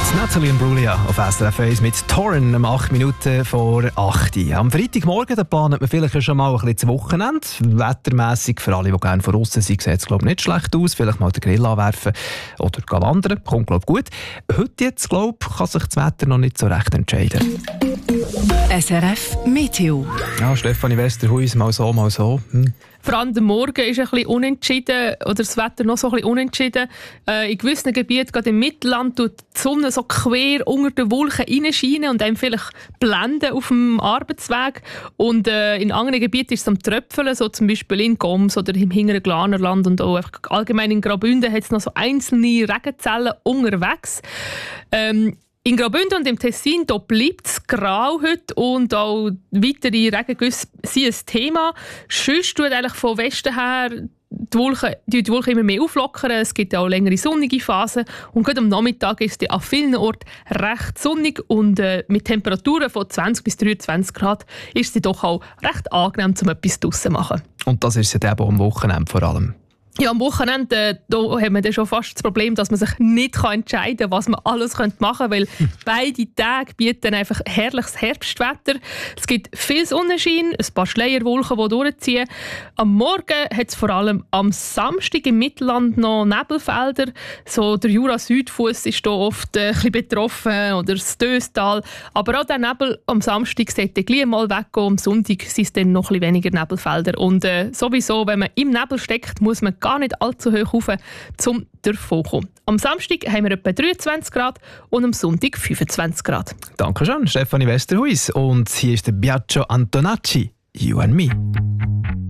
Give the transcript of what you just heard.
Natalie Imbruglia auf SRF 1 mit Torren um 8 Minuten vor 8 Uhr. Am Freitagmorgen da plant man vielleicht schon mal ein bisschen das Wochenende. Wettermässig, für alle, die gerne von außen sind, sieht es glaube ich nicht schlecht aus. Vielleicht mal den Grill anwerfen oder wandern. Kommt glaube ich gut. Heute jetzt, glaube ich, kann sich das Wetter noch nicht so recht entscheiden. SRF Meteo. Ja, Stefanie Westerhuis, mal so, mal so. Vor allem der Morgen ist ein bisschen unentschieden, oder das Wetter noch so ein bisschen unentschieden. In gewissen Gebieten, gerade im Mittelland, tut die Sonne so quer unter den Wolken reinscheinen und einem vielleicht blenden auf dem Arbeitsweg. Und in anderen Gebieten ist es am Tröpfeln, so zum Beispiel in Goms oder im hinteren Glanerland und auch einfach allgemein in Graubünden hat es noch so einzelne Regenzellen unterwegs. In Graubünden und im Tessin bleibt es grau heute und auch weitere Regengüsse sind ein Thema. Sonst tut eigentlich von Westen her die Wolken immer mehr auflockern. Es gibt auch längere sonnige Phasen. Und gerade am Nachmittag ist es an vielen Orten recht sonnig und mit Temperaturen von 20 bis 23 Grad ist es doch auch recht angenehm, um etwas draussen zu machen. Und das ist ja eben am Wochenende vor allem. Ja, am Wochenende da haben wir dann schon fast das Problem, dass man sich nicht entscheiden kann, was man alles machen könnte, weil beide Tage bieten einfach herrliches Herbstwetter. Es gibt viel Sonnenschein, ein paar Schleierwolken, die durchziehen. Am Morgen hat es vor allem am Samstag im Mittelland noch Nebelfelder. So der Jura-Südfuss ist hier oft ein bisschen betroffen oder das Döstal. Aber auch der Nebel am Samstag sollte gleich mal weggehen. Am Sonntag sind es dann noch ein bisschen weniger Nebelfelder. Und sowieso, wenn man im Nebel steckt, muss man gar nicht allzu hoch rauf, um davon zu kommen. Am Samstag haben wir etwa 23 Grad und am Sonntag 25 Grad. Dankeschön, Stefanie Westerhuis. Und hier ist der Biagio Antonacci, You and Me.